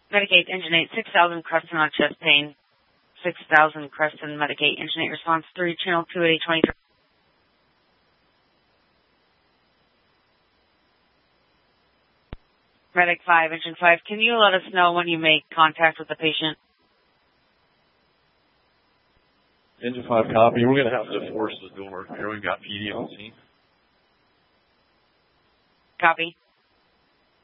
Medicate, Engine 8, 6,000 Creston on chest pain. 6,000 Creston, Medicate, Engine 8, response 3, channel 28023. Medic 5, Engine 5, can you let us know when you make contact with the patient? Engine 5, copy. We're going to have to force the door. Here we've got PD on scene. Copy.